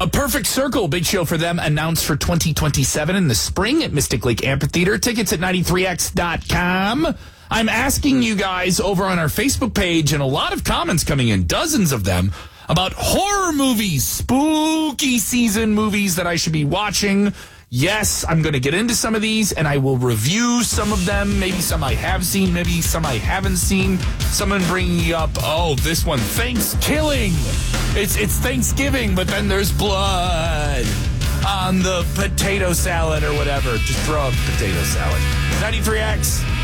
A Perfect Circle, big show for them, announced for 2027 in the spring at Mystic Lake Amphitheater. Tickets at 93x.com. I'm asking you guys over on our Facebook page, and a lot of comments coming in, dozens of them, about horror movies, spooky season movies that I should be watching. Yes, I'm going to get into some of these, and I will review some of them. Maybe some I have seen, maybe some I haven't seen. Someone bringing up, this one, Thanksgiving. It's Thanksgiving, but then there's blood on the potato salad or whatever. Just throw a potato salad. 93X.